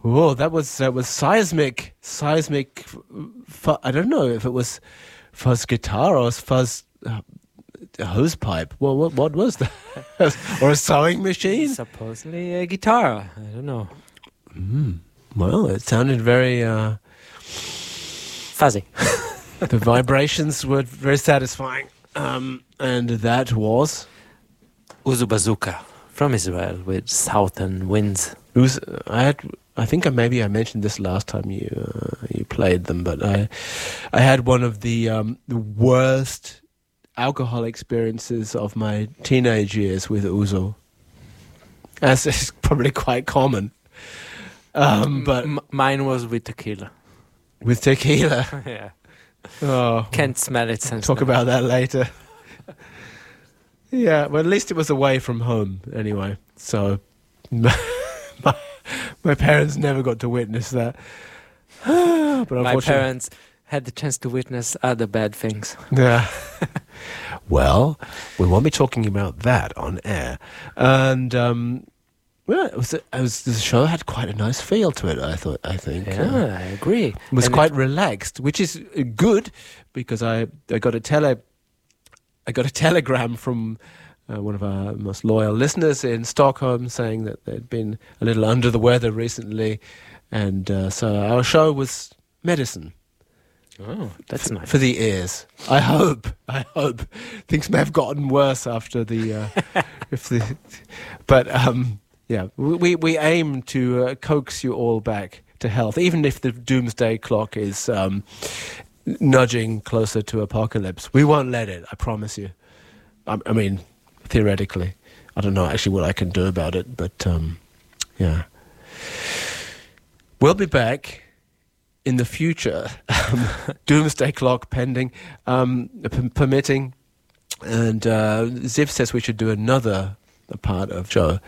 Oh, that was seismic. I don't know if it was fuzz guitar or fuzz hose pipe. Well, what was that? Or a sewing machine? Supposedly a guitar. I don't know. Well, it sounded very Fuzzy. the vibrations were very satisfying. And that was Uzu Bazooka from Israel with Southern Winds. I think maybe I mentioned this last time you played them, but I had one of the worst alcohol experiences of my teenage years with Uzo, as is probably quite common. But mine was with tequila. With tequila, Yeah. oh, Can't smell it since talk then. about that later. Yeah, well, at least it was away from home anyway, so my parents never got to witness that. But My unfortunately, parents had the chance to witness other bad things. yeah. Well, we won't be talking about that on air. And well, the show had quite a nice feel to it. I think. Yeah, I agree. It was And quite relaxed, which is good because I got a telegram from one of our most loyal listeners in Stockholm saying that they'd been a little under the weather recently, and so our show was medicine. Oh, that's nice. For the ears. I hope things may have gotten worse after the but yeah, we aim to coax you all back to health, even if the doomsday clock is nudging closer to apocalypse. We won't let it, I promise you. I mean, theoretically, I don't know actually what I can do about it, but yeah, we'll be back in the future, doomsday clock pending, permitting, and Ziv says we should do another part of Joe